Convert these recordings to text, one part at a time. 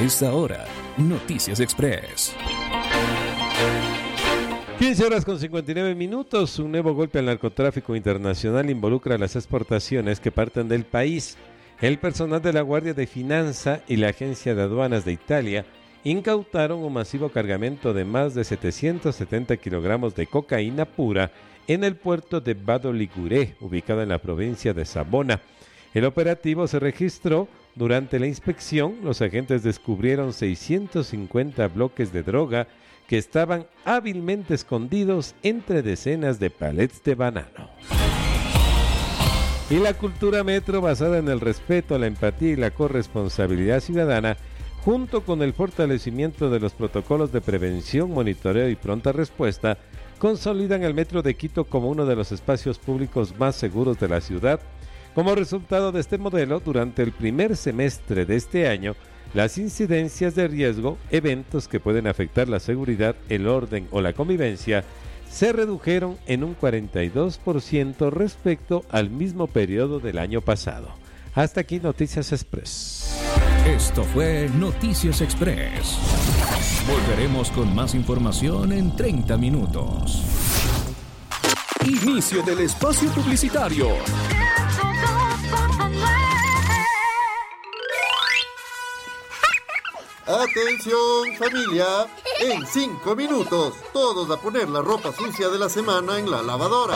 esta hora, Noticias Express. 15 horas con 59 minutos. Un nuevo golpe al narcotráfico internacional involucra las exportaciones que parten del país. El personal de la Guardia de Finanza y la Agencia de Aduanas de Italia incautaron un masivo cargamento de más de 770 kilogramos de cocaína pura en el puerto de Vado Ligure, ubicado en la provincia de Savona. El operativo se registró durante la inspección. Los agentes descubrieron 650 bloques de droga que estaban hábilmente escondidos entre decenas de palets de banano. Y la cultura metro, basada en el respeto, la empatía y la corresponsabilidad ciudadana, junto con el fortalecimiento de los protocolos de prevención, monitoreo y pronta respuesta, consolidan el Metro de Quito como uno de los espacios públicos más seguros de la ciudad. Como resultado de este modelo, durante el primer semestre de este año, las incidencias de riesgo, eventos que pueden afectar la seguridad, el orden o la convivencia, se redujeron en un 42% respecto al mismo periodo del año pasado. Hasta aquí Noticias Express. Esto fue Noticias Express. Volveremos con más información en 30 minutos. Inicio del espacio publicitario. Atención familia, en 5 minutos, todos a poner la ropa sucia de la semana en la lavadora.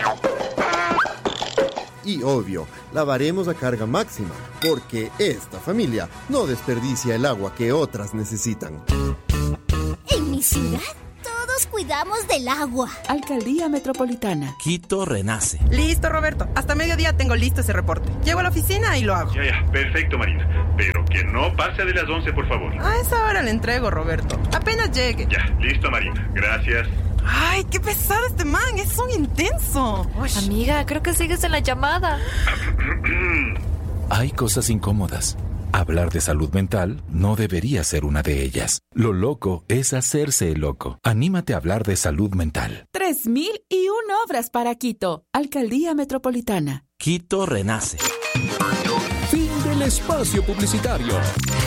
Y obvio, lavaremos a carga máxima, porque esta familia no desperdicia el agua que otras necesitan. En mi ciudad, todos cuidamos del agua. Alcaldía Metropolitana. Quito renace. Listo, Roberto. Hasta mediodía tengo listo ese reporte. Llego a la oficina y lo hago. Ya, perfecto, Marina. Pero que no pase de las 11, por favor. A esa hora le entrego, Roberto. Apenas llegue. Ya, listo, Marina. Gracias. Ay, qué pesado este man. Es un intenso. Uy. Amiga, creo que sigues en la llamada. Hay cosas incómodas. Hablar de salud mental no debería ser una de ellas. Lo loco es hacerse el loco. Anímate a hablar de salud mental. 3001 obras para Quito. Alcaldía Metropolitana. Quito renace. Fin del espacio publicitario.